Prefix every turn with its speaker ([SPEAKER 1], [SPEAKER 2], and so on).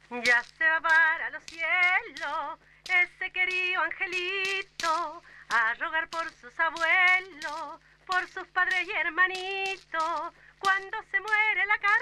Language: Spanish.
[SPEAKER 1] Ya se va para los cielos ese querido angelito a rogar por sus abuelos, por sus padres y hermanitos. Cuando se muere la carne